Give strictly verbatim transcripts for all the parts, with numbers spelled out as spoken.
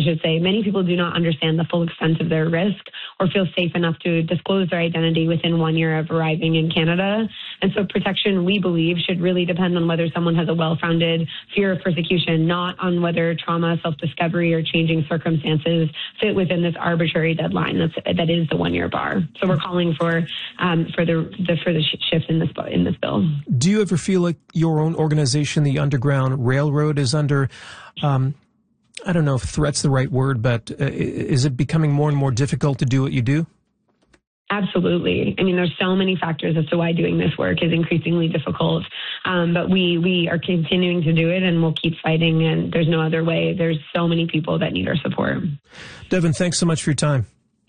should say, many people do not understand the full extent of their risk or feel safe enough to disclose their identity within one year of arriving in Canada. And so protection, we believe, should really depend on whether someone has a well-founded fear of persecution, not on whether trauma, self-discovery, or changing circumstances fit within this arbitrary deadline that's, that is the one-year bar. So we're calling for um, for the, the for the shift in this in this bill. Do you ever feel like your own organization, the Underground Railroad, is under, um, I don't know if threat's the right word, but uh, is it becoming more and more difficult to do what you do? Absolutely. I mean, there's so many factors as to why doing this work is increasingly difficult, um, but we we are continuing to do it, and we'll keep fighting, and there's no other way. There's so many people that need our support. Devin, thanks so much for your time.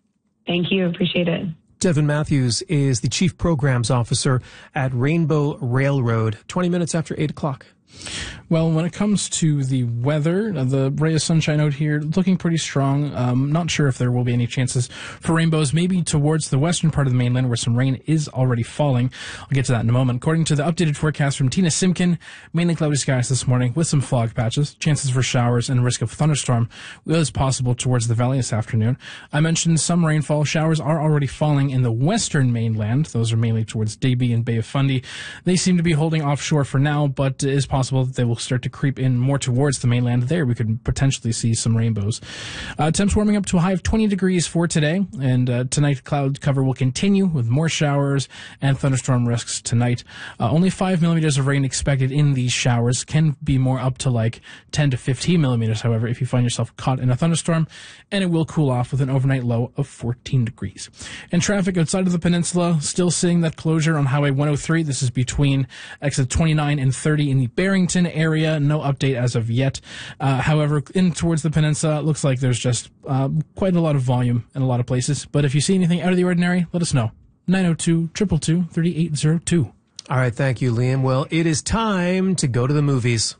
Thank you. Appreciate it. Devin Matthews is the Chief Programs Officer at Rainbow Railroad. twenty minutes after eight o'clock. Well, when it comes to the weather, the ray of sunshine out here looking pretty strong. Um, not sure if there will be any chances for rainbows, maybe towards the western part of the mainland where some rain is already falling. I'll get to that in a moment. According to the updated forecast from Tina Simkin, mainly cloudy skies this morning with some fog patches, chances for showers and risk of thunderstorm is possible towards the valley this afternoon. I mentioned some rainfall. Showers are already falling in the western mainland. Those are mainly towards Davie and Bay of Fundy. They seem to be holding offshore for now, but it is possible that they will start to creep in more towards the mainland. There we could potentially see some rainbows. Uh, temps warming up to a high of twenty degrees for today, and uh, tonight cloud cover will continue with more showers and thunderstorm risks tonight. Uh, only five millimeters of rain expected in these showers. Can be more up to like ten to fifteen millimeters, however, if you find yourself caught in a thunderstorm, and it will cool off with an overnight low of fourteen degrees. And traffic outside of the peninsula, still seeing that closure on Highway one oh three. This is between exit twenty-nine and thirty in the Barrington area. No update as of yet. Uh, however, in towards the peninsula, it looks like there's just uh, quite a lot of volume in a lot of places. But if you see anything out of the ordinary, let us know. nine oh two, two two two, three eight zero two. All right, thank you, Liam. Well, it is time to go to the movies.